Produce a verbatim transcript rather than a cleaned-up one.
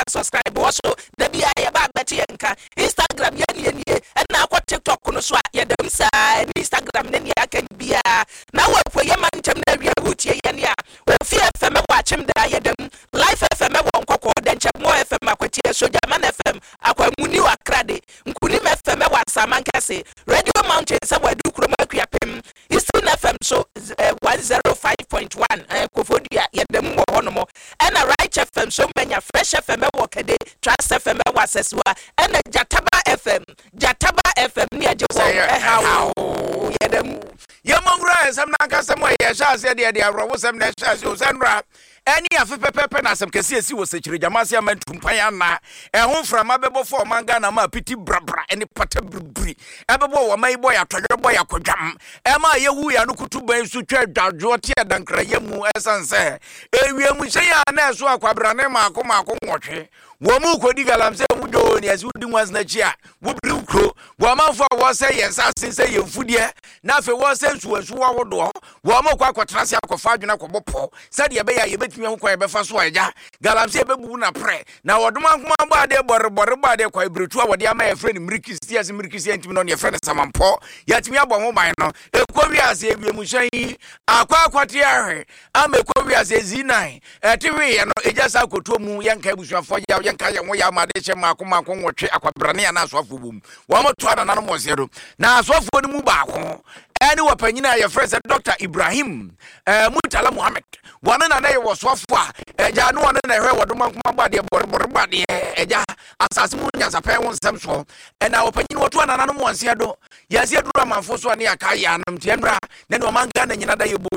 subscribe also da bia ye ba beti yenka Instagram ye nie nie na akọ TikTok no so a ye dem sa Instagram ne ne aka bia na wo po ye mantem na wi ahutie ye ne a wo fi F M wa chim da ye dem Life F M wo nkoko den che mo F M akwati soja man F M akwa muni wa krade nkuni F M wa samankase Radio Mountain se wa du kroma kwiapem Eastern F M so uh, one oh five point one uh, kofodia ye dem wo hono and a Right F M so many Fresh F M wo kede Trust F M wa seswa and a Jataba F M Jataba F M ni aje wo how ye dem ye mongra sam na ka sam ye sha se de de awro sam na sha se o sanra eni afepepepe na sam kese esi wo sekire jamase amantumpan ana ehun frama bebo fo manga na ma piti brabra eni pata bribri ebebo wo mai boy atodwe boy akodwam e ma ye wu ya no kutuban su twa dwadwo te dankra ye mu esanse ewie mu hye ya na eso akwabrane ma akoma akonwotwe wo mu kodi galamse mu do ni asi udi nwans na chia wo bri ukro wo manfo wo se yensa sense ye mfudie na fe wo se nsu asu wo wodo wo mu kwa kwatrase akofa adwena kobopo sade ye be ya ye betumi ho kwa ye befa so aja galamse be bubu na pre na wodoma nkoma ba de bor bor ba de kwa ibretu a wode ama ye friend mirikisi as mirikisi antimi no ye friend samampo yatimi abo ho ban no ekowi ase ewie mu hyan akwa akwate ahwe ama ekowi ase zinai etiwe ye no ejasa koto mu yanka ebusuafo ya yanka ye ho ya amade che mako mako nwotwe akwabrane ya na asofo bum wo mo to ana no mo zero na asofo ni mu ba ko eni wapanyina ye friend Doctor Ibrahim eh Mutala Muhammad wana na na ye wosofo a eja no wana na hwe wodoma nkoma ba de bor bor ba de eja asase mu nyansa pe won sem so ena wapanyina woto ana no mo nse do ya se duro amanfo so ne aka ya anam tienra ne no manga na nyina da ye